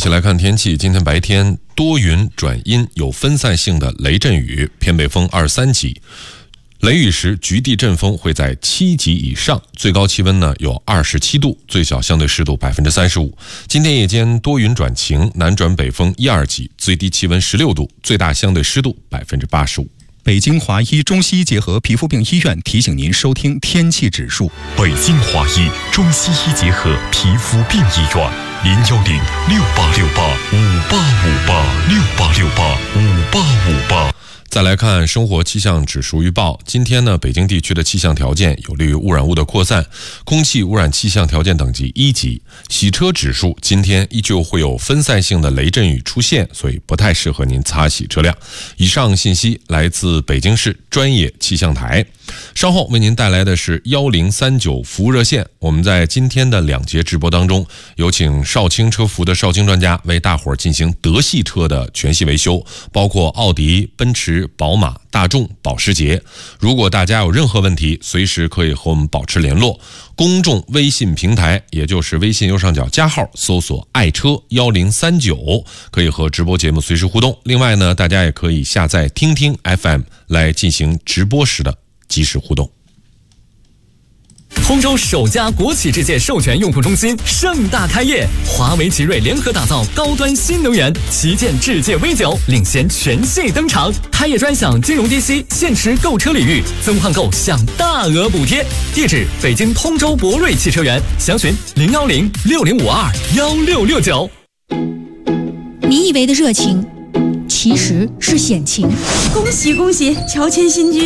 起来看天气，今天白天多云转阴，有分散性的雷阵雨，偏北风2-3级。雷雨时局地阵风会在7级以上，最高气温呢有27度，最小相对湿度35%。今天夜间多云转晴，南转北风1-2级，最低气温16度，最大相对湿度85%。 北京华医中西医结合皮肤病医院提醒您收听天气指数。 北京华医中西医结合皮肤病医院，010-6868-5858，6858-5858。 再来看生活气象指数预报，今天呢，北京地区的气象条件有利于污染物的扩散，空气污染气象条件等级1级。洗车指数今天依旧会有分散性的雷阵雨出现，所以不太适合您擦洗车辆。以上信息来自北京市专业气象台。稍后为您带来的是1039服务热线。我们在今天的2节直播当中，有请少卿车服的少卿专家为大伙儿进行德系车的全系维修，包括奥迪、奔驰、宝马、大众、保时捷。如果大家有任何问题，随时可以和我们保持联络。公众微信平台，也就是微信右上角加号，搜索爱车1039，可以和直播节目随时互动。另外呢，大家也可以下载听听 FM 来进行直播时的及时互动。 通州首家国企质检授权用户中心盛大开业，华为奇瑞联合打造高端新能源旗舰智界 V9 领衔全系登场，开业专享金融低息，限时购车礼遇，增换购享大额补贴。地址：北京通州博瑞汽车园，详询010-6052-1669。 你以为的热情，其实是险情。 恭喜恭喜，乔迁新居！